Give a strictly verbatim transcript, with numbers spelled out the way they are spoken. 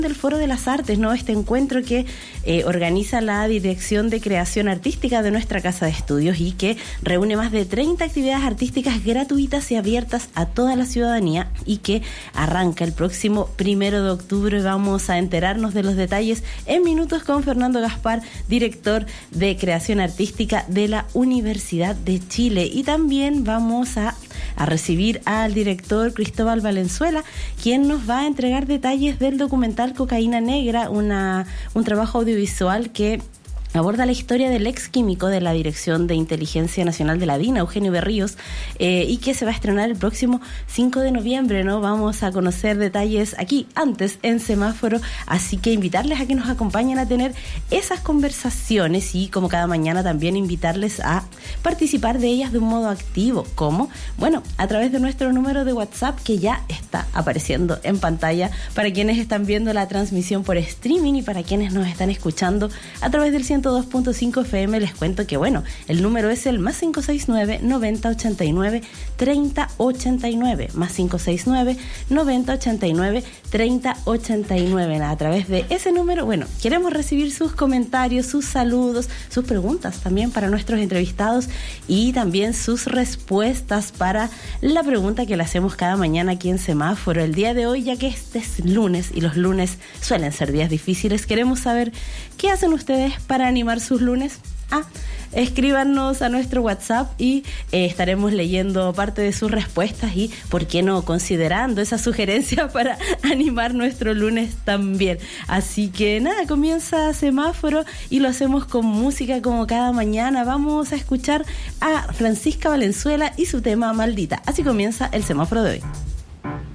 del Foro de las Artes, ¿no? Este encuentro que eh, organiza la Dirección de Creación Artística de nuestra Casa de Estudios y que reúne más de treinta actividades artísticas gratuitas y abiertas a toda la ciudadanía y que arranca el próximo primero de octubre. Vamos a enterarnos de los detalles en minutos con Fernando Gaspar, director de Creación Artística de la Universidad de Chile. Y también vamos a, a recibir al director Cristóbal Valenzuela, quien nos va a entregar detalles del documental Cocaína Negra, una, un trabajo audiovisual que aborda la historia del ex químico de la Dirección de Inteligencia Nacional de la DINA, Eugenio Berríos, eh, y que se va a estrenar el próximo cinco de noviembre, ¿no? Vamos a conocer detalles aquí, antes, en Semáforo, así que invitarles a que nos acompañen a tener esas conversaciones y, como cada mañana, también invitarles a participar de ellas de un modo activo. ¿Cómo? Bueno, a través de nuestro número de WhatsApp, que ya está apareciendo en pantalla para quienes están viendo la transmisión por streaming y para quienes nos están escuchando a través del ciento dos punto cinco F M. Les cuento que, bueno, el número es el más cinco seis nueve, noventa ochenta y nueve, treinta ochenta y nueve, más cinco seis nueve, noventa ochenta y nueve, treinta ochenta y nueve. A través de ese número, bueno, queremos recibir sus comentarios, sus saludos, sus preguntas también para nuestros entrevistados y también sus respuestas para la pregunta que le hacemos cada mañana aquí en Semáforo. El día de hoy, ya que este es lunes y los lunes suelen ser días difíciles, queremos saber qué hacen ustedes para animar sus lunes. Ah, escríbanos a nuestro WhatsApp y eh, estaremos leyendo parte de sus respuestas y, ¿por qué no?, considerando esa sugerencia para animar nuestro lunes también. Así que nada, comienza Semáforo y lo hacemos con música como cada mañana. Vamos a escuchar a Francisca Valenzuela y su tema Maldita. Así comienza el Semáforo de hoy.